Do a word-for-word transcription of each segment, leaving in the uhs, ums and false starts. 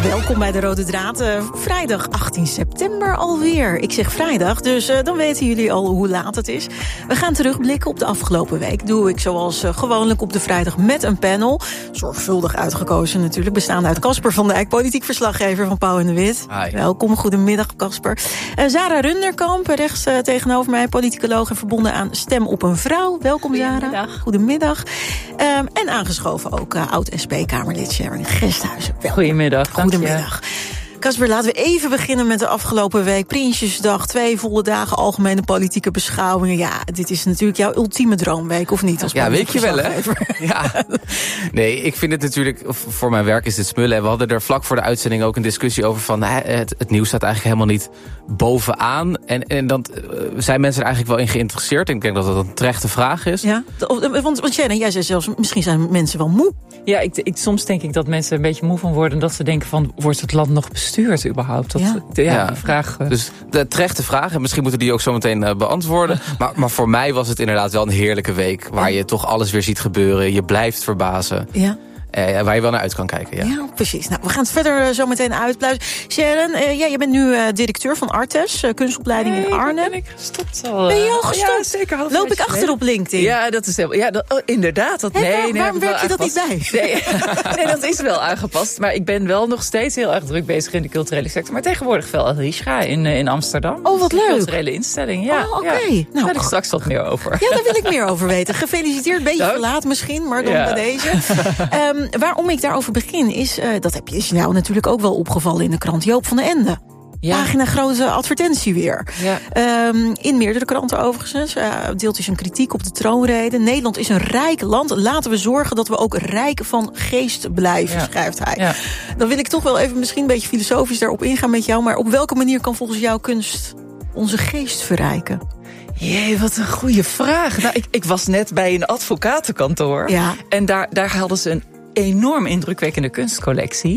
Welkom bij de Rode Draad. Uh, vrijdag achttien september alweer. Ik zeg vrijdag, dus uh, dan weten jullie al hoe laat het is. We gaan terugblikken op de afgelopen week. Doe ik zoals uh, gewoonlijk op de vrijdag met een panel. Zorgvuldig uitgekozen natuurlijk. Bestaande uit Casper van Dijk, politiek verslaggever van Pauw en de Wit. Hi. Welkom, goedemiddag Casper. Uh, Zara Runderkamp, rechts uh, tegenover mij, politicoloog en verbonden aan Stem op een Vrouw. Welkom Zara. Goedemiddag. Goedemiddag. Um, en aangeschoven ook uh, oud-S P-Kamerlid Sharon Gesthuizen. Welkom. Goedemiddag. Goedemiddag. Casper, laten we even beginnen met de afgelopen week. Prinsjesdag, twee volle dagen algemene politieke beschouwingen. Ja, dit is natuurlijk jouw ultieme droomweek, of niet? Als ja, weet je wel, hè? Ja. Nee, ik vind het natuurlijk, voor mijn werk is dit smullen. We hadden er vlak voor de uitzending ook een discussie over van het, het nieuws staat eigenlijk helemaal niet bovenaan. En, en dan zijn mensen er eigenlijk wel in geïnteresseerd. Ik denk dat dat een terechte vraag is. Ja, want, want Shannon, jij zei zelfs, misschien zijn mensen wel moe. Ja, ik, ik, soms denk ik dat mensen een beetje moe van worden. Dat ze denken van, wordt het land nog bestuurd überhaupt? Dat, ja. Ja, ja. Die vraag. Uh... Dus de terechte vraag, en misschien moeten die ook zo meteen uh, beantwoorden. Maar, maar voor mij was het inderdaad wel een heerlijke week. Waar je toch alles weer ziet gebeuren. Je blijft verbazen. Ja. Uh, waar je wel naar uit kan kijken. Ja, ja precies. Nou, we gaan het verder uh, zo meteen uitpluizen. Sharon, uh, ja, je bent nu uh, directeur van Artes, uh, kunstopleiding nee, in Arnhem. Ben ik gestopt al. Ben je al gestopt? Ja, zeker. Loop ik achter op LinkedIn? Ja, dat is helemaal. Ja, dat, oh, inderdaad. Dat, hey, nee, waar, nee, waarom werk je dat niet bij? Nee, nee, dat is wel aangepast. Maar ik ben wel nog steeds heel erg druk bezig in de culturele sector. Maar tegenwoordig veel Al Rishra in, in Amsterdam. Oh, wat leuk. Een culturele instelling, ja. Oh, oké. Okay. Ja. Nou, daar wil ik straks wat meer over. Ja, daar wil ik meer over weten. Gefeliciteerd, beetje verlaat misschien, maar dan ja. bij deze. um, waarom ik daarover begin is, uh, dat heb je, is jou natuurlijk ook wel opgevallen in de krant. Joop van den Ende. Ja. Pagina grote advertentie weer. Ja. Um, in meerdere kranten overigens. Uh, deelt hij zijn kritiek op de troonrede. Nederland is een rijk land. Laten we zorgen dat we ook rijk van geest blijven, ja. schrijft hij. Ja. Dan wil ik toch wel even misschien een beetje filosofisch daarop ingaan met jou. Maar op welke manier kan volgens jou kunst onze geest verrijken? Jee, wat een goede vraag. Nou, ik, ik was net bij een advocatenkantoor. Ja. En daar, daar hadden ze een enorm indrukwekkende kunstcollectie.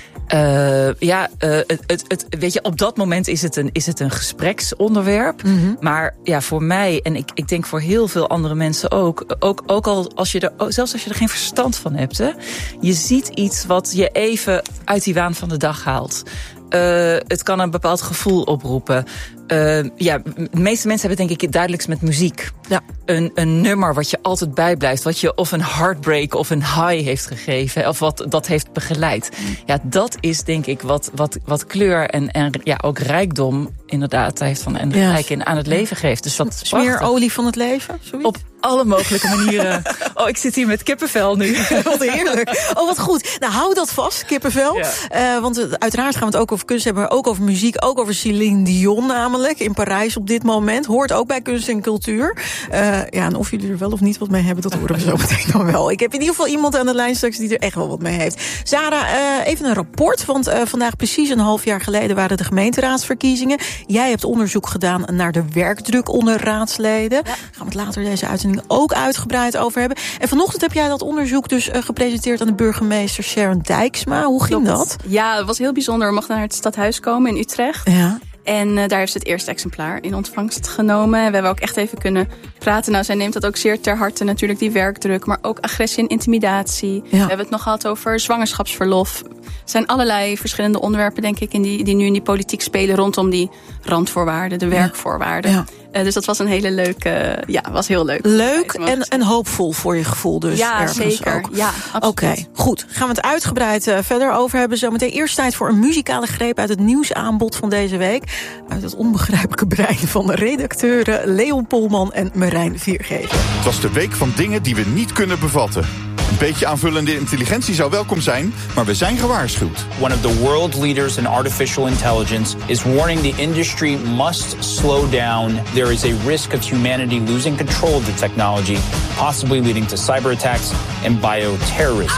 Uh, ja, uh, het, het, het, weet je, op dat moment is het een, is het een gespreksonderwerp. Mm-hmm. Maar ja, voor mij, en ik, ik denk voor heel veel andere mensen ook, ook, ook al als je er, zelfs als je er geen verstand van hebt, hè, je ziet iets wat je even uit die waan van de dag haalt. Uh, het kan een bepaald gevoel oproepen. Uh, ja, de meeste mensen hebben denk ik het duidelijkst met muziek. Ja. Een, een nummer wat je altijd bijblijft. Wat je of een heartbreak of een high heeft gegeven. Of wat dat heeft begeleid. Mm. Ja, dat is denk ik wat, wat, wat kleur en, en ja, ook rijkdom inderdaad heeft van en ja. rijk in aan het leven geeft. Dus wat smeerolie van het leven? Zoiets? Op alle mogelijke manieren. Oh, ik zit hier met kippenvel nu. Wat heerlijk. Oh, wat goed. Nou, hou dat vast, kippenvel. Ja. Uh, want uh, uiteraard gaan we het ook over kunst hebben, maar ook over muziek. Ook over Céline Dion namelijk, in Parijs op dit moment. Hoort ook bij kunst en cultuur. Uh, ja, en of jullie er wel of niet wat mee hebben, dat horen we zo meteen dan wel. Ik heb in ieder geval iemand aan de lijn straks die er echt wel wat mee heeft. Zara, uh, even een rapport. Want uh, vandaag precies een half jaar geleden waren de gemeenteraadsverkiezingen. Jij hebt onderzoek gedaan naar de werkdruk onder raadsleden. Ja. Daar gaan we het later deze uitzending ook uitgebreid over hebben. En vanochtend heb jij dat onderzoek dus uh, gepresenteerd aan de burgemeester Sharon Dijksma. Hoe ging Klopt. dat? Ja, het was heel bijzonder. We mochten naar het stadhuis komen in Utrecht. Ja. En uh, daar heeft ze het eerste exemplaar in ontvangst genomen. We hebben ook echt even kunnen praten. Nou, zij neemt dat ook zeer ter harte natuurlijk, die werkdruk. Maar ook agressie en intimidatie. Ja. We hebben het nog gehad over zwangerschapsverlof. Er zijn allerlei verschillende onderwerpen, denk ik, in die, die nu in die politiek spelen rondom die randvoorwaarden, de werkvoorwaarden. Ja. Uh, dus dat was een hele leuke, uh, ja, was heel leuk. Leuk en, en hoopvol voor je gevoel dus. Ja, zeker. Ook. Ja, Oké, okay, goed. Gaan we het uitgebreid uh, verder over hebben. Zometeen eerst tijd voor een muzikale greep uit het nieuwsaanbod van deze week. Uit het onbegrijpelijke brein van de redacteuren Leon Polman en Marijn Viergever. Het was de week van dingen die we niet kunnen bevatten. Een beetje aanvullende intelligentie zou welkom zijn, maar we zijn gewaarschuwd. One of the world leaders in artificial intelligence is warning the industry must slow down. There is a risk of humanity losing control of the technology, possibly leading to cyberattacks and bioterrorism.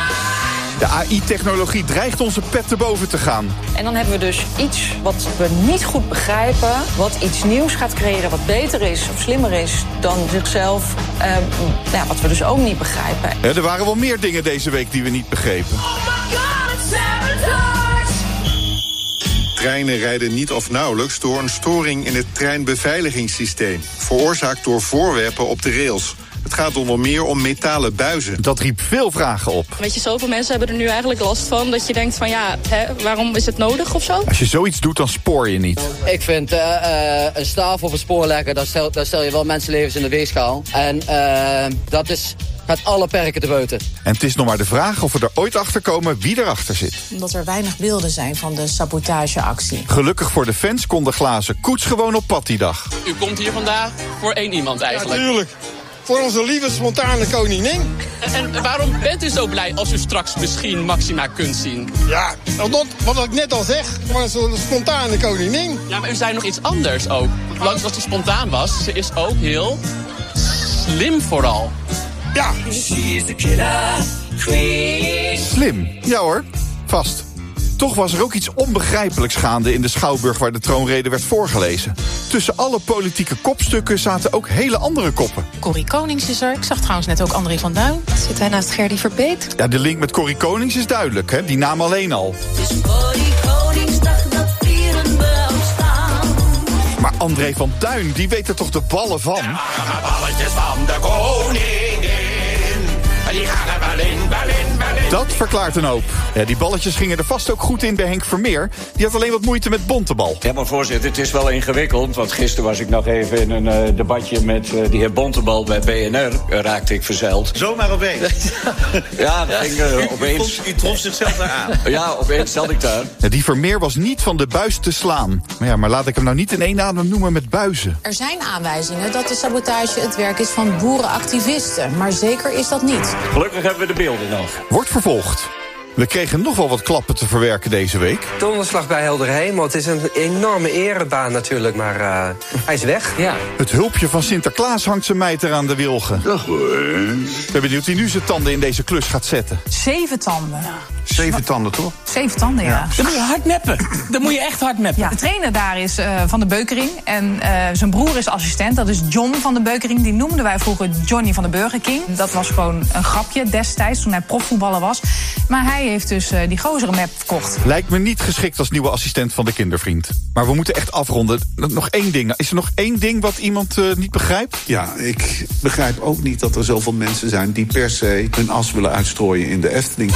De A I-technologie dreigt onze pet te boven te gaan. En dan hebben we dus iets wat we niet goed begrijpen, wat iets nieuws gaat creëren, wat beter is of slimmer is dan zichzelf, eh, ja, wat we dus ook niet begrijpen. Ja, er waren wel meer dingen deze week die we niet begrepen. Oh my God, treinen rijden niet of nauwelijks door een storing in het treinbeveiligingssysteem, veroorzaakt door voorwerpen op de rails. Het gaat onder meer om metalen buizen. Dat riep veel vragen op. Weet je, zoveel mensen hebben er nu eigenlijk last van dat je denkt van ja, hè, waarom is het nodig of zo? Als je zoiets doet, dan spoor je niet. Ik vind uh, uh, een staaf op het spoor leggen, daar stel, daar stel je wel mensenlevens in de weegschaal. En uh, dat is... gaat alle perken te buiten. En het is nog maar de vraag of we er ooit achter komen wie erachter zit. Omdat er weinig beelden zijn van de sabotageactie. Gelukkig voor de fans kon de glazen koets gewoon op pad die dag. U komt hier vandaag voor één iemand eigenlijk. Natuurlijk. Voor onze lieve spontane koningin. En, en waarom bent u zo blij als u straks misschien Maxima kunt zien? Ja, dat, wat ik net al zeg, voor zo'n spontane koningin. Ja, maar u zei nog iets anders ook. Langs dat ze spontaan was, ze is ook heel slim vooral. Ja. Slim, ja hoor, vast. Toch was er ook iets onbegrijpelijks gaande in de Schouwburg waar de troonrede werd voorgelezen. Tussen alle politieke kopstukken zaten ook hele andere koppen. Corrie Konings is er. Ik zag trouwens net ook André van Duin. Zit hij naast Gerdy Verbeet? Ja, de link met Corrie Konings is duidelijk, hè? Die naam alleen al. Het is Corrie Koningsdag, dat vieren we al staan. Maar André van Duin, die weet er toch de ballen van? De balletjes van de koningin. Die gaan er wel in, wel in, wel in. Dat verklaart een hoop. Ja, die balletjes gingen er vast ook goed in bij Henk Vermeer. Die had alleen wat moeite met Bontebal. Ja, maar voorzitter, het is wel ingewikkeld. Want gisteren was ik nog even in een uh, debatje met uh, die heer Bontebal bij B N R. Uh, raakte ik verzeild. Zomaar opeens. Ja, dat ging uh, opeens. U trof zichzelf daar aan. Ja, opeens zat ik daar. Ja, die Vermeer was niet van de buis te slaan. Maar ja, maar laat ik hem nou niet in één adem noemen met buizen. Er zijn aanwijzingen dat de sabotage het werk is van boerenactivisten. Maar zeker is dat niet. Gelukkig hebben we de beelden nog. Wordt vervolgd. We kregen nog wel wat klappen te verwerken deze week. Donderslag bij helder hemel. Het is een enorme erebaan natuurlijk, maar uh, hij is weg. Ja. Het hulpje van Sinterklaas hangt zijn mijter aan de wilgen. Dag hoor. Ik ben benieuwd wie nu zijn tanden in deze klus gaat zetten. Zeven tanden. Ja. Zeven tanden, toch? Zeven tanden, ja. ja. Dan moet je hard meppen. Dan moet je echt hard meppen. Ja, de trainer daar is uh, Van de Beukering. En uh, zijn broer is assistent. Dat is John van de Beukering. Die noemden wij vroeger Johnny van de Burger King. Dat was gewoon een grapje destijds, toen hij profvoetballer was. Maar hij heeft dus uh, die gozere map verkocht. Lijkt me niet geschikt als nieuwe assistent van de kindervriend. Maar we moeten echt afronden. Nog één ding. Is er nog één ding wat iemand uh, niet begrijpt? Ja, ik begrijp ook niet dat er zoveel mensen zijn die per se hun as willen uitstrooien in de Efteling.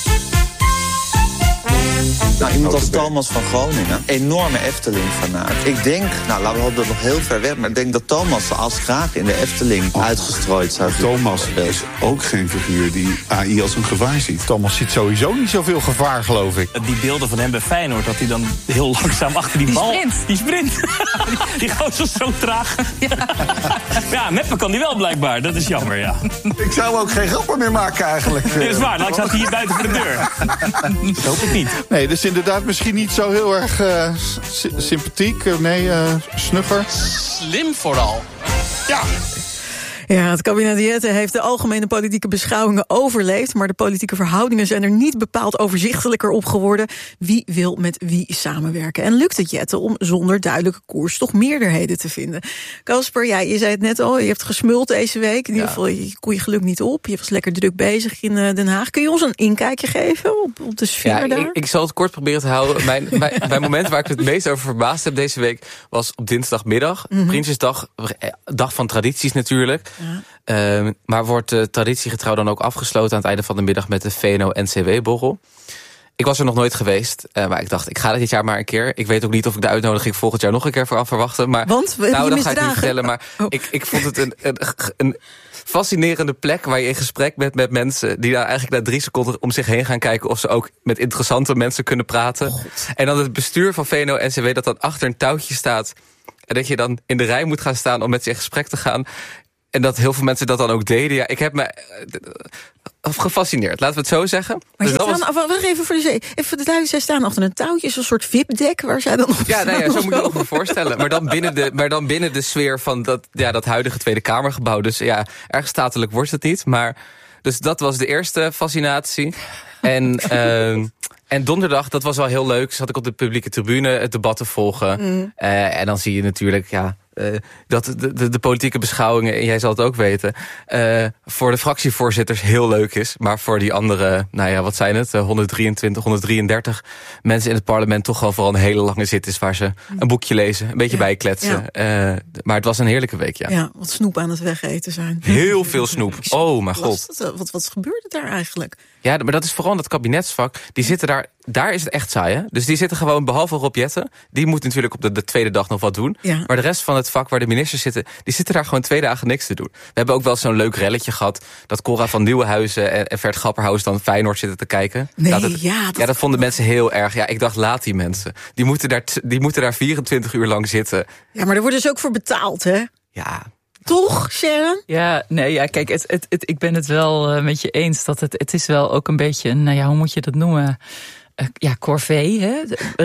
Nou, iemand als Thomas van Groningen, enorme Efteling-fanaat. Ik denk, nou, laten we hopen dat het nog heel ver weg, maar ik denk dat Thomas de as graag in de Efteling oh, uitgestrooid zou zijn. Thomas is ook geen figuur die A I als een gevaar ziet. Thomas ziet sowieso niet zoveel gevaar, geloof ik. Die beelden van hem bij Feyenoord, dat hij dan heel langzaam achter die, die bal... Sprint. Die sprint. die, die gozer zo traag. Ja, ja, meppen kan die wel blijkbaar. Dat is jammer, ja. Ik zou ook geen grappen meer maken eigenlijk. Nee, dat is waar. Nou, ik zat hier buiten voor de deur. Dat hoop ik niet. Nee, dus inderdaad misschien niet zo heel erg uh, sy- sympathiek. Uh, nee, uh, snugger. Slim vooral. Ja. Ja, het kabinet Jette heeft de algemene politieke beschouwingen overleefd, maar de politieke verhoudingen zijn er niet bepaald overzichtelijker op geworden. Wie wil met wie samenwerken? En lukt het Jette om zonder duidelijke koers toch meerderheden te vinden? Casper, ja, je zei het net al, je hebt gesmuld deze week. In ieder geval, je kon je geluk niet op. Je was lekker druk bezig in Den Haag. Kun je ons een inkijkje geven op, op de sfeer ja, daar? Ik, ik zal het kort proberen te houden. Mijn, mijn, mijn moment waar ik het meest over verbaasd heb deze week was op dinsdagmiddag. Mm-hmm. Prinsjesdag, dag van tradities natuurlijk. Ja. Uh, maar wordt uh, traditiegetrouw dan ook afgesloten aan het einde van de middag met de V N O-N C W-borrel. Ik was er nog nooit geweest, uh, maar ik dacht, ik ga dit jaar maar een keer. Ik weet ook niet of ik de uitnodiging volgend jaar nog een keer vooraf verwachten. Maar, Want? Nou, dat ga ik niet vertellen, maar oh. ik, ik vond het een, een, een fascinerende plek waar je in gesprek bent met mensen die daar eigenlijk na drie seconden om zich heen gaan kijken of ze ook met interessante mensen kunnen praten. Oh, en dan het bestuur van V N O-N C W dat dan achter een touwtje staat en dat je dan in de rij moet gaan staan om met ze in gesprek te gaan. En dat heel veel mensen dat dan ook deden. Ja, ik heb me uh, gefascineerd, laten we het zo zeggen. Maar dus dan, was... wacht even voor de zee. Even voor de duidelijk, zij staan achter een touwtje, een soort V I P-dek waar zij dan op Ja, nou ja, zo moet je het me voorstellen. Maar dan, binnen de, maar dan binnen de sfeer van dat, ja, dat huidige Tweede Kamergebouw. Dus ja, erg statelijk wordt het niet. Maar dus dat was de eerste fascinatie. En, uh, en donderdag, dat was wel heel leuk. Zat ik op de publieke tribune het debat te volgen. Mm. Uh, en dan zie je natuurlijk, ja, uh, dat de, de, de politieke beschouwingen, en jij zal het ook weten, uh, voor de fractievoorzitters heel leuk is. Maar voor die andere, nou ja, wat zijn het, uh, honderddrieëntwintig, honderdrieëndertig mensen in het parlement toch gewoon vooral een hele lange zit is waar ze een boekje lezen, een beetje ja. bijkletsen. Ja. Uh, maar het was een heerlijke week, ja. Ja, wat snoep aan het wegeten zijn. Heel veel snoep. Oh, mijn god. Wat, wat gebeurde daar eigenlijk? Ja, maar dat is vooral dat kabinetsvak. Die zitten daar, daar is het echt saai, hè? Dus die zitten gewoon, behalve Rob Jetten, die moet natuurlijk op de, de tweede dag nog wat doen. Ja. Maar de rest van het vak waar de ministers zitten, die zitten daar gewoon twee dagen niks te doen. We hebben ook wel zo'n leuk relletje gehad, dat Cora van Nieuwenhuizen en, en Vert Grapperhaus dan Feyenoord zitten te kijken. Nee, nou, dat, ja, dat, ja, dat vonden mensen heel erg. Ja, ik dacht, laat die mensen. Die moeten daar, die moeten daar vierentwintig uur lang zitten. Ja, maar daar worden ze ook voor betaald, hè? Ja. Toch, Sharon? Ja, nee, ja, kijk, het, het, het, ik ben het wel uh, met je eens dat het, het is wel ook een beetje, nou ja, hoe moet je dat noemen? Uh, ja, corvée, hè?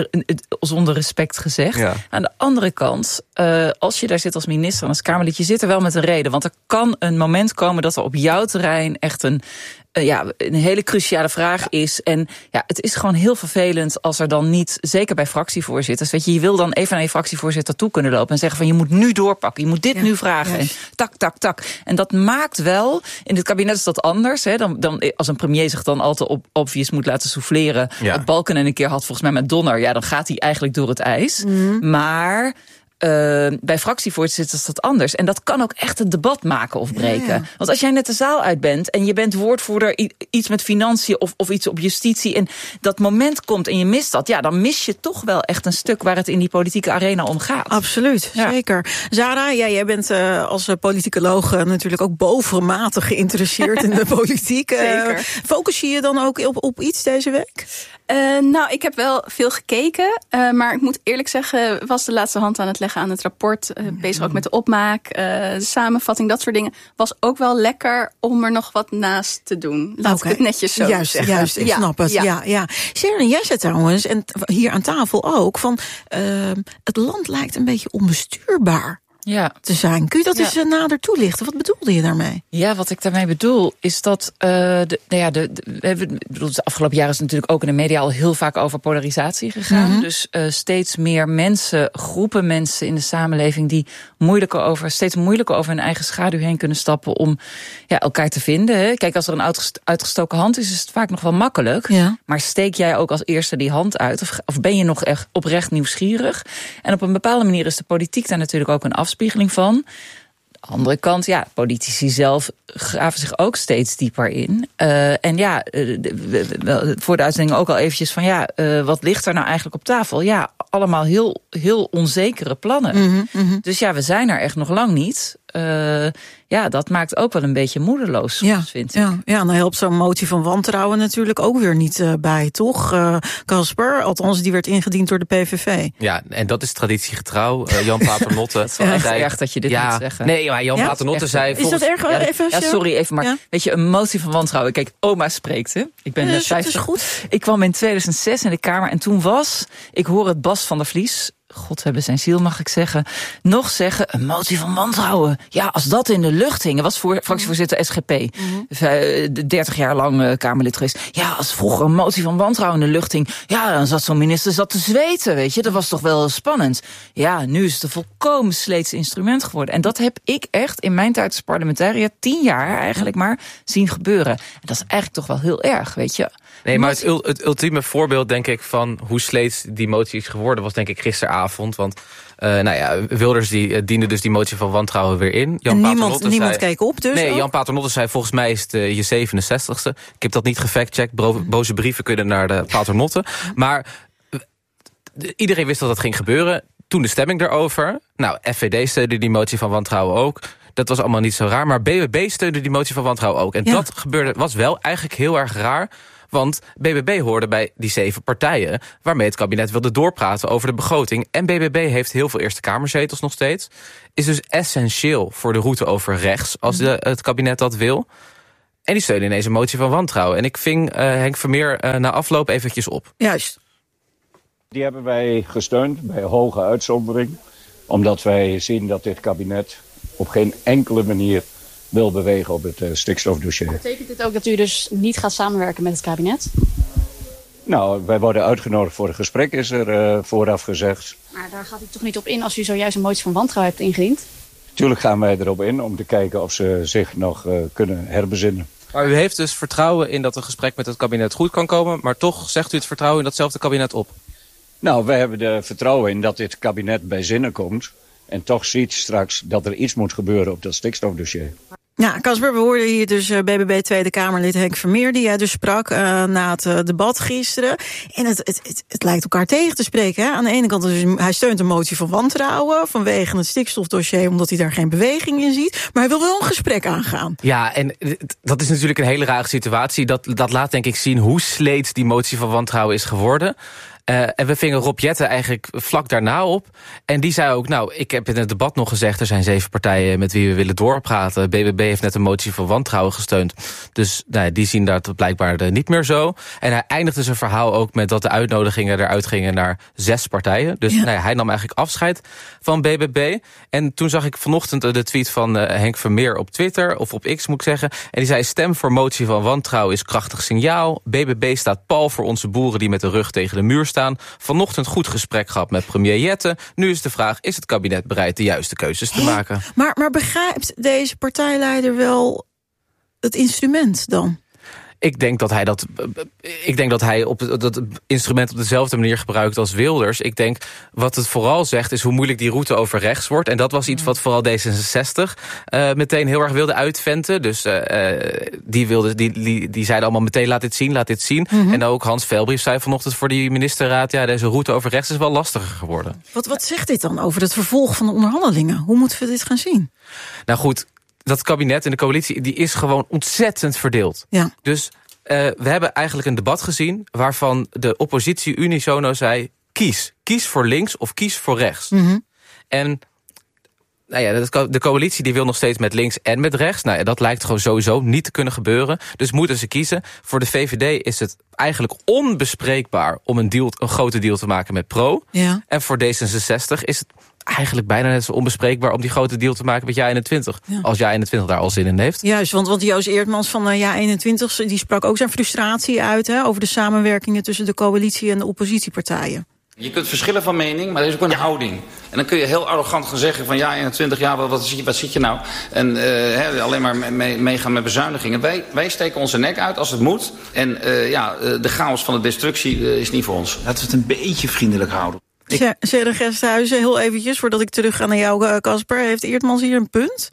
Zonder respect gezegd. Ja. Aan de andere kant, uh, als je daar zit als minister en als Kamerlid, je zit er wel met een reden. Want er kan een moment komen dat er op jouw terrein echt een Uh, ja, een hele cruciale vraag is. En ja, het is gewoon heel vervelend als er dan niet, zeker bij fractievoorzitters, weet je, je wil dan even naar je fractievoorzitter toe kunnen lopen en zeggen van je moet nu doorpakken, je moet dit ja, nu vragen. Yes. En tak, tak, tak. En dat maakt wel, in het kabinet is dat anders. Hè, dan, dan, als een premier zich dan altijd op obvious moet laten souffleren. Ja. Wat Balkenende een keer had volgens mij met Donner, ja, dan gaat hij eigenlijk door het ijs. Mm. Maar Uh, bij fractievoorzitters is dat anders. En dat kan ook echt het debat maken of breken. Ja, ja. Want als jij net de zaal uit bent en je bent woordvoerder iets met financiën of, of iets op justitie en dat moment komt en je mist dat, ja, dan mis je toch wel echt een stuk waar het in die politieke arena om gaat. Absoluut, ja. Zeker. Zara, ja, jij bent uh, als politicoloog uh, natuurlijk ook bovenmate geïnteresseerd in de politiek. Uh, focus je je dan ook op, op iets deze week? Uh, nou, ik heb wel veel gekeken. Uh, maar ik moet eerlijk zeggen, was de laatste hand aan het leggen aan het rapport. Uh, bezig ook met de opmaak, uh, de samenvatting, dat soort dingen. Was ook wel lekker om er nog wat naast te doen. Laat okay. ik het netjes zo juist, zeggen. Juist, ik ja, snap het. Ja. Ja, ja. Sharon, jij zei trouwens, en hier aan tafel ook, van uh, het land lijkt een beetje onbestuurbaar. Ja. Te zijn. Kun je dat ja. eens uh, nader toelichten? Wat bedoelde je daarmee? Ja, wat ik daarmee bedoel is dat uh, de, nou ja, de, de, we hebben, bedoel, de afgelopen jaren is het natuurlijk ook in de media al heel vaak over polarisatie gegaan. Mm-hmm. Dus uh, steeds meer mensen, groepen mensen in de samenleving die moeilijker over, steeds moeilijker over hun eigen schaduw heen kunnen stappen om ja, elkaar te vinden. Hè. Kijk, als er een uitgestoken hand is, is het vaak nog wel makkelijk. Ja. Maar steek jij ook als eerste die hand uit? Of, of ben je nog echt oprecht nieuwsgierig? En op een bepaalde manier is de politiek daar natuurlijk ook een afspiegeling spiegeling van. De andere kant, ja, politici zelf graven zich ook steeds dieper in. Uh, en ja, uh, de, voor de uitzending ook al eventjes van ja, uh, wat ligt er nou eigenlijk op tafel? Ja, allemaal heel, heel onzekere plannen. Mm-hmm, mm-hmm. Dus ja, we zijn er echt nog lang niet. Uh, ja, dat maakt ook wel een beetje moedeloos, ja, vind ik. Ja, ja, dan helpt zo'n motie van wantrouwen natuurlijk ook weer niet uh, bij, toch? Casper, uh, althans, die werd ingediend door de P V V. Ja, en dat is traditiegetrouw. Uh, Jan Paternotte. Het is wel echt zei, erg dat je dit ja, moet zeggen. Nee, maar Jan ja? Paternotte zei... Is volgens, dat erg? Ja, even, ja, sorry, even maar. Ja? Weet je, een motie van wantrouwen. Kijk, oma spreekt, hè. Ik ben ja, vijftig. Dat is goed. Ik kwam in tweeduizend zes in de Kamer en toen was... Ik hoor het Bas van der Vlies... God hebben zijn ziel, mag ik zeggen. Nog zeggen, een motie van wantrouwen. Ja, als dat in de lucht hing. Was voor fractievoorzitter S G P. Mm-hmm. dertig jaar lang uh, Kamerlid geweest. Ja, als vroeger een motie van wantrouwen in de lucht hing. Ja, dan zat zo'n minister zat te zweten, weet je. Dat was toch wel spannend. Ja, nu is het een volkomen sleets instrument geworden. En dat heb ik echt in mijn tijd als parlementariër tien jaar eigenlijk maar zien gebeuren. En dat is eigenlijk toch wel heel erg, weet je. Nee, maar het, het ultieme voorbeeld, denk ik, van hoe sleets die motie is geworden, was denk ik gisteravond. Want uh, nou ja, Wilders die uh, diende dus die motie van wantrouwen weer in. Jan en niemand, niemand keek op dus? Nee, ook? Jan Paternotte zei volgens mij is het uh, je zevenenzestigste. Ik heb dat niet gefactcheckt. Bro- boze brieven kunnen naar de Paternotte. Maar uh, iedereen wist dat dat ging gebeuren. Toen de stemming erover. Nou, F V D steunde die motie van wantrouwen ook. Dat was allemaal niet zo raar. Maar B B B steunde die motie van wantrouwen ook. En ja. dat gebeurde, was wel eigenlijk heel erg raar. Want B B B hoorde bij die zeven partijen waarmee het kabinet wilde doorpraten over de begroting. En B B B heeft heel veel Eerste Kamerzetels nog steeds. Is dus essentieel voor de route over rechts als de, het kabinet dat wil. En die steunen ineens een motie van wantrouwen. En ik ving uh, Henk Vermeer uh, na afloop eventjes op. Juist. Die hebben wij gesteund bij hoge uitzondering. Omdat wij zien dat dit kabinet op geen enkele manier wil bewegen op het uh, stikstofdossier. Betekent dit ook dat u dus niet gaat samenwerken met het kabinet? Nou, wij worden uitgenodigd voor een gesprek, is er uh, vooraf gezegd. Maar daar gaat u toch niet op in als u zojuist een motie van wantrouwen hebt ingediend? Tuurlijk gaan wij erop in om te kijken of ze zich nog uh, kunnen herbezinnen. Maar u heeft dus vertrouwen in dat een gesprek met het kabinet goed kan komen, maar toch zegt u het vertrouwen in datzelfde kabinet op? Nou, wij hebben er vertrouwen in dat dit kabinet bij zinnen komt en toch ziet straks dat er iets moet gebeuren op dat stikstofdossier. Ja, Casper, we hoorden hier dus B B B Tweede Kamerlid Henk Vermeer, die jij dus sprak uh, na het uh, debat gisteren. En het, het, het, het lijkt elkaar tegen te spreken. Hè? Aan de ene kant, dus, hij steunt een motie van wantrouwen vanwege het stikstofdossier, omdat hij daar geen beweging in ziet. Maar hij wil wel een gesprek aangaan. Ja, en dat is natuurlijk een hele rare situatie. Dat, dat laat denk ik zien hoe sleets die motie van wantrouwen is geworden. Uh, en we vingen Rob Jetten eigenlijk vlak daarna op. En die zei ook, nou, ik heb in het debat nog gezegd, er zijn zeven partijen met wie we willen doorpraten. B B B heeft net een motie van wantrouwen gesteund. Dus nou, die zien dat blijkbaar niet meer zo. En hij eindigde zijn verhaal ook met dat de uitnodigingen eruit gingen naar zes partijen. Dus ja. nou, hij nam eigenlijk afscheid van B B B. En toen zag ik vanochtend de tweet van uh, Henk Vermeer op Twitter, of op X moet ik zeggen. En die zei, stem voor motie van wantrouwen is krachtig signaal. B B B staat pal voor onze boeren die met de rug tegen de muur staan. Vanochtend goed gesprek gehad met premier Jetten. Nu is de vraag, is het kabinet bereid de juiste keuzes te maken? Maar, maar begrijpt deze partijleider wel het instrument dan? Ik denk dat hij dat. Ik denk dat hij op dat instrument op dezelfde manier gebruikt als Wilders. Ik denk wat het vooral zegt is hoe moeilijk die route over rechts wordt. En dat was iets wat vooral D zesenzestig uh, meteen heel erg wilde uitventen. Dus uh, die wilde, die, die, die zeiden allemaal meteen laat dit zien, laat dit zien. Mm-hmm. En ook Hans Velbrief zei vanochtend voor die ministerraad, ja, deze route over rechts is wel lastiger geworden. Wat, wat zegt dit dan over het vervolg van de onderhandelingen? Hoe moeten we dit gaan zien? Nou goed. Dat kabinet en de coalitie, die is gewoon ontzettend verdeeld. Ja. Dus uh, we hebben eigenlijk een debat gezien waarvan de oppositie unisono zei, kies. Kies voor links of kies voor rechts. Mm-hmm. En nou ja, de coalitie die wil nog steeds met links en met rechts. Nou ja, dat lijkt gewoon sowieso niet te kunnen gebeuren. Dus moeten ze kiezen. Voor de V V D is het eigenlijk onbespreekbaar om een, deal, een grote deal te maken met Pro. Ja. En voor D zesenzestig is het eigenlijk bijna net zo onbespreekbaar om die grote deal te maken met Ja eenentwintig. Ja. Als Ja eenentwintig daar al zin in heeft. Juist, want, want Joost Eertmans van uh, Ja eenentwintig die sprak ook zijn frustratie uit, hè, over de samenwerkingen tussen de coalitie en de oppositiepartijen. Je kunt verschillen van mening, maar er is ook een ja. houding. En dan kun je heel arrogant gaan zeggen van Ja eenentwintig, ja, wat, wat, wat zit je nou? En uh, he, alleen maar meegaan mee met bezuinigingen. Wij, wij steken onze nek uit als het moet. En uh, ja, de chaos van de destructie uh, is niet voor ons. Laten we het een beetje vriendelijk houden. Sarah Gesthuizen, heel eventjes, voordat ik terug ga naar jou, Casper. Heeft Eertmans hier een punt?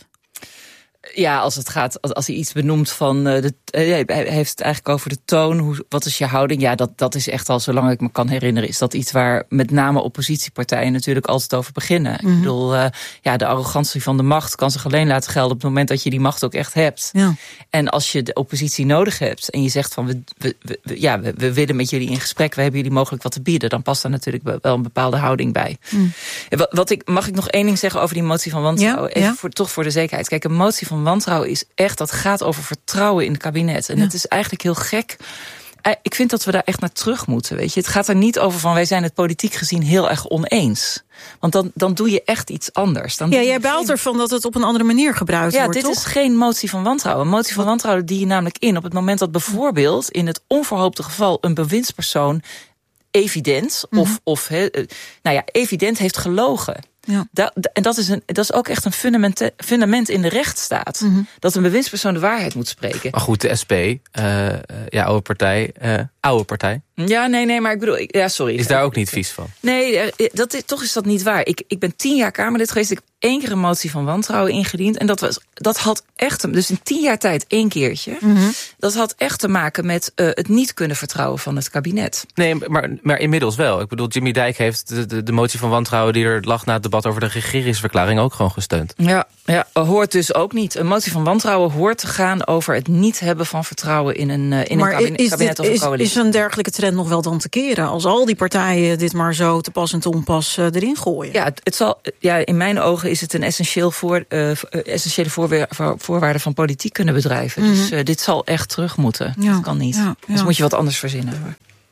Ja, als het gaat, als hij iets benoemt van uh, de, uh, hij heeft het eigenlijk over de toon. Hoe, wat is je houding? Ja, dat, dat is echt al, zolang ik me kan herinneren, is dat iets waar met name oppositiepartijen natuurlijk altijd over beginnen. Mm-hmm. Ik bedoel, uh, ja, de arrogantie van de macht kan zich alleen laten gelden op het moment dat je die macht ook echt hebt. Ja. En als je de oppositie nodig hebt en je zegt van, we, we, we, ja, we, we willen met jullie in gesprek, we hebben jullie mogelijk wat te bieden, dan past daar natuurlijk wel een bepaalde houding bij. Mm. Wat, wat ik, mag ik nog één ding zeggen over die motie van wantrouwen? Ja, Even ja. Voor, toch voor de zekerheid. Kijk, een motie van wantrouwen is echt, dat gaat over vertrouwen in het kabinet. En ja. het is eigenlijk heel gek. Ik vind dat we daar echt naar terug moeten, weet je. Het gaat er niet over van, wij zijn het politiek gezien heel erg oneens. Want dan, dan doe je echt iets anders. Dan ja, jij baalt geen... ervan dat het op een andere manier gebruikt ja, wordt, dit toch? is geen motie van wantrouwen. Een motie van wantrouwen die je namelijk in op het moment dat bijvoorbeeld in het onverhoopte geval een bewindspersoon evident, mm-hmm. of, of he, nou ja, evident heeft gelogen. Ja. Da, en dat is, een, dat is ook echt een fundament, fundament in de rechtsstaat. Mm-hmm. Dat een bewindspersoon de waarheid moet spreken. Maar goed, de S P, uh, ja, oude partij, uh, oude partij. Ja, nee, nee, maar ik bedoel, ik, ja, sorry. Is daar ook niet vies van? Nee, dat is, toch is dat niet waar. Ik, ik ben tien jaar Kamerlid geweest. Ik heb één keer een motie van wantrouwen ingediend. En dat, was, dat had echt, dus in tien jaar tijd één keertje. Mm-hmm. Dat had echt te maken met uh, het niet kunnen vertrouwen van het kabinet. Nee, maar, maar inmiddels wel. Ik bedoel, Jimmy Dijk heeft de, de, de motie van wantrouwen die er lag na het debat over de regeringsverklaring ook gewoon gesteund. Ja, ja, hoort dus ook niet. Een motie van wantrouwen hoort te gaan over het niet hebben van vertrouwen in een, in maar een kabinet, is kabinet dit, of een coalitie. Is een dergelijke trend nog wel dan te keren? Als al die partijen dit maar zo te pas en te onpas uh, erin gooien? Ja, het, het zal, ja, in mijn ogen is het een essentieel voor, uh, essentiële voorwaar, voorwaarde van politiek kunnen bedrijven. Mm-hmm. Dus uh, dit zal echt terug moeten. Ja, dat kan niet. Ja, ja. Dus moet je wat anders verzinnen. Hoor.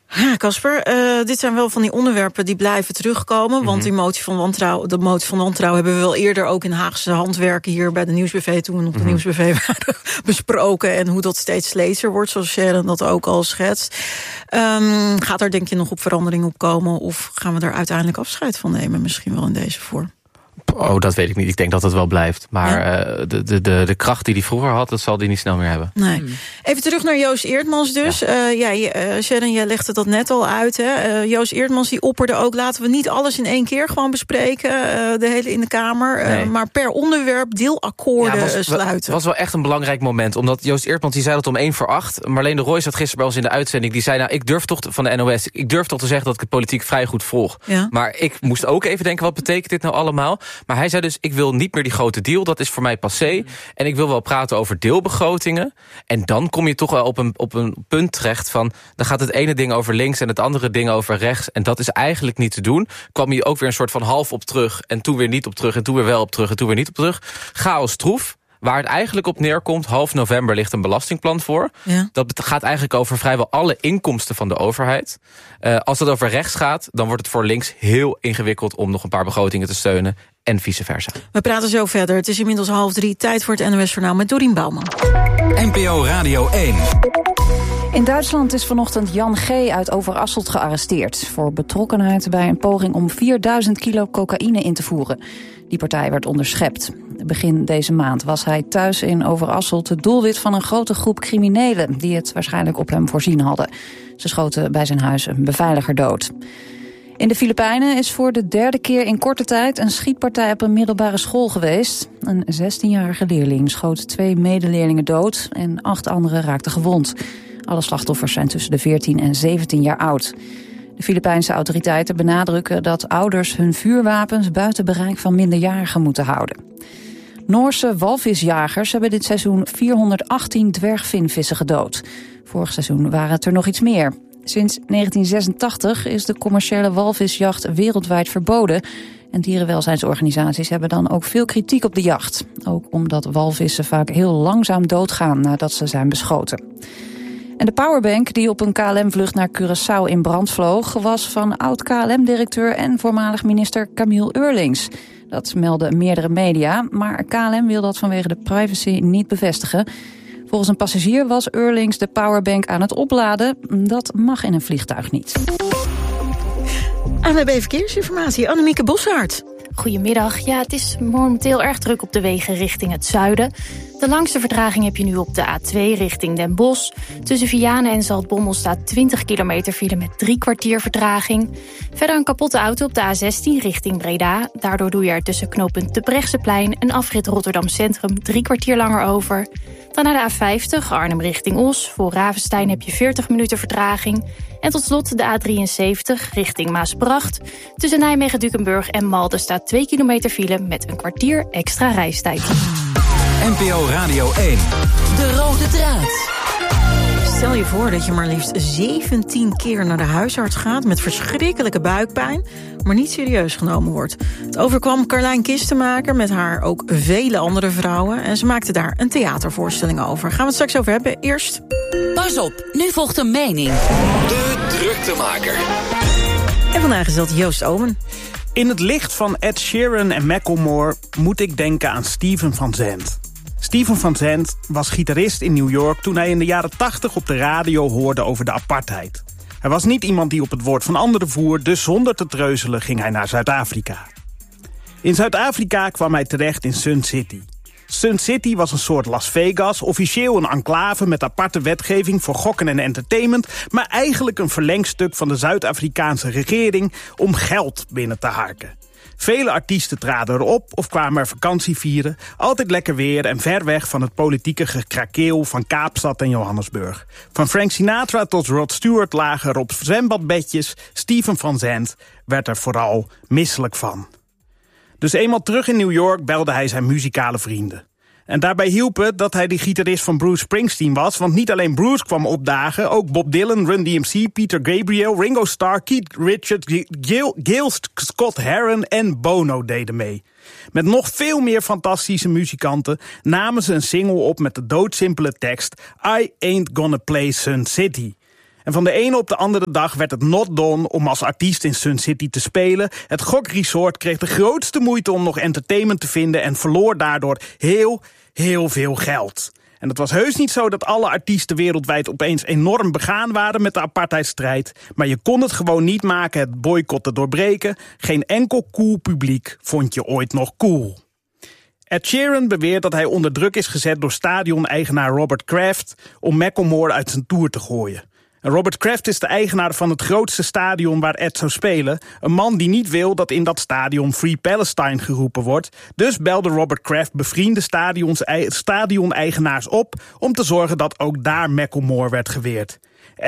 Ja, Casper, uh, dit zijn wel van die onderwerpen die blijven terugkomen. Mm-hmm. Want die motie van wantrouwen, de motie van wantrouwen hebben we wel eerder ook in Haagse Handwerken hier bij de Nieuwsbv, toen we nog de mm-hmm. Nieuwsbv waren, besproken. En hoe dat steeds sleetser wordt, zoals Sharon dat ook al schetst. Um, gaat er denk je nog op verandering op komen? Of gaan we er uiteindelijk afscheid van nemen? Misschien wel in deze vorm. Oh, dat weet ik niet. Ik denk dat het wel blijft. Maar ja. uh, de, de, de, de kracht die hij vroeger had, dat zal hij niet snel meer hebben. Nee. Hmm. Even terug naar Joost Eertmans dus. Ja, uh, ja uh, Sharon, jij legde dat net al uit. Hè? Uh, Joost Eertmans die opperde ook, laten we niet alles in één keer gewoon bespreken. Uh, de hele in de Kamer. Nee. Uh, maar per onderwerp deelakkoorden ja, was, sluiten. Het was wel echt een belangrijk moment. Omdat Joost Eertmans, die zei dat om één voor acht. Marleen de Rooij zat gisteren bij ons in de uitzending. Die zei, nou, ik durf toch, van de N O S, ik durf toch te zeggen dat ik de politiek vrij goed volg. Ja. Maar ik moest ook even denken, wat betekent dit nou allemaal? Maar hij zei dus, ik wil niet meer die grote deal, dat is voor mij passé. En ik wil wel praten over deelbegrotingen. En dan kom je toch wel op een, op een punt terecht van, dan gaat het ene ding over links en het andere ding over rechts. En dat is eigenlijk niet te doen. Kwam je ook weer een soort van half op terug en toen weer niet op terug en toen weer wel op terug en toen weer niet op terug. Chaos troef. Waar het eigenlijk op neerkomt, half november ligt een belastingplan voor. Ja. Dat gaat eigenlijk over vrijwel alle inkomsten van de overheid. Uh, als het over rechts gaat, dan wordt het voor links heel ingewikkeld om nog een paar begrotingen te steunen. En vice versa. We praten zo verder. Het is inmiddels half drie. Tijd voor het N O S-journaal met Dorien Bouwman. N P O Radio één. In Duitsland is vanochtend Jan G. uit Overasselt gearresteerd voor betrokkenheid bij een poging om vierduizend kilo cocaïne in te voeren. Die partij werd onderschept. Begin deze maand was hij thuis in Overasselt het doelwit van een grote groep criminelen die het waarschijnlijk op hem voorzien hadden. Ze schoten bij zijn huis een beveiliger dood. In de Filipijnen is voor de derde keer in korte tijd een schietpartij op een middelbare school geweest. Een zestienjarige leerling schoot twee medeleerlingen dood en acht anderen raakten gewond. Alle slachtoffers zijn tussen de veertien en zeventien jaar oud. De Filipijnse autoriteiten benadrukken dat ouders hun vuurwapens buiten bereik van minderjarigen moeten houden. Noorse walvisjagers hebben dit seizoen vierhonderdachttien dwergvinvissen gedood. Vorig seizoen waren het er nog iets meer. Sinds negentien zesentachtig is de commerciële walvisjacht wereldwijd verboden. En dierenwelzijnsorganisaties hebben dan ook veel kritiek op de jacht. Ook omdat walvissen vaak heel langzaam doodgaan nadat ze zijn beschoten. En de powerbank die op een K L M-vlucht naar Curaçao in brand vloog, was van oud-K L M-directeur en voormalig minister Camille Eurlings. Dat melden meerdere media, maar K L M wil dat vanwege de privacy niet bevestigen. Volgens een passagier was Eurlings de powerbank aan het opladen. Dat mag in een vliegtuig niet. A N W B Verkeersinformatie, Annemieke Bossaert. Goedemiddag. Ja, het is momenteel erg druk op de wegen richting het zuiden. De langste vertraging heb je nu op de A twee richting Den Bosch. Tussen Vianen en Zaltbommel staat twintig kilometer file met drie kwartier vertraging. Verder een kapotte auto op de A zestien richting Breda. Daardoor doe je er tussen knooppunt de Brechtseplein en afrit Rotterdam Centrum drie kwartier langer over. Dan naar de A vijftig, Arnhem richting Os. Voor Ravenstein heb je veertig minuten vertraging. En tot slot de A drieënzeventig richting Maasbracht. Tussen Nijmegen-Dukenburg en Malden staat twee kilometer file met een kwartier extra reistijd. N P O Radio één. De rode draad. Stel je voor dat je maar liefst zeventien keer naar de huisarts gaat met verschrikkelijke buikpijn, maar niet serieus genomen wordt. Het overkwam Carlijn Kistenmaker met haar ook vele andere vrouwen en ze maakte daar een theatervoorstelling over. Gaan we het straks over hebben. Eerst... Pas op, nu volgt een mening. De Druktemaker. En vandaag is dat Joost Omen. In het licht van Ed Sheeran en Macklemore moet ik denken aan Steven Van Zandt. Steven Van Zandt was gitarist in New York toen hij in de jaren tachtig op de radio hoorde over de apartheid. Hij was niet iemand die op het woord van anderen voer, dus zonder te treuzelen ging hij naar Zuid-Afrika. In Zuid-Afrika kwam hij terecht in Sun City. Sun City was een soort Las Vegas, officieel een enclave met aparte wetgeving voor gokken en entertainment, maar eigenlijk een verlengstuk van de Zuid-Afrikaanse regering om geld binnen te harken. Vele artiesten traden erop of kwamen er vakantie vieren. Altijd lekker weer en ver weg van het politieke gekrakeel van Kaapstad en Johannesburg. Van Frank Sinatra tot Rod Stewart lagen er op zwembadbedjes. Steven Van Zandt werd er vooral misselijk van. Dus eenmaal terug in New York belde hij zijn muzikale vrienden. En daarbij hielp het dat hij de gitarist van Bruce Springsteen was, want niet alleen Bruce kwam opdagen, ook Bob Dylan, Run D M C, Peter Gabriel, Ringo Starr, Keith Richards, Gil, Gil Scott Heron en Bono deden mee. Met nog veel meer fantastische muzikanten namen ze een single op met de doodsimpele tekst I Ain't Gonna Play Sun City. En van de ene op de andere dag werd het not done om als artiest in Sun City te spelen. Het gokresort kreeg de grootste moeite om nog entertainment te vinden en verloor daardoor heel, heel veel geld. En het was heus niet zo dat alle artiesten wereldwijd opeens enorm begaan waren met de apartheidsstrijd. Maar je kon het gewoon niet maken het boycott te doorbreken. Geen enkel cool publiek vond je ooit nog cool. Ed Sheeran beweert dat hij onder druk is gezet door stadion-eigenaar Robert Kraft om Macklemore uit zijn tour te gooien. En Robert Kraft is de eigenaar van het grootste stadion waar Ed zou spelen. Een man die niet wil dat in dat stadion Free Palestine geroepen wordt. Dus belde Robert Kraft bevriende stadion-eigenaars op om te zorgen dat ook daar Macklemore werd geweerd.